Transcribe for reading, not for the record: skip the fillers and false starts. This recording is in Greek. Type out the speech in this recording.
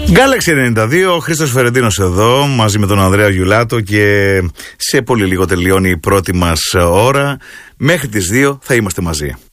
Galaxy 92, ο Χρήστος Φερεντίνος εδώ μαζί με τον Ανδρέα Γιουλάτο και σε πολύ λίγο τελειώνει η πρώτη μας ώρα. Μέχρι τις 2 θα είμαστε μαζί.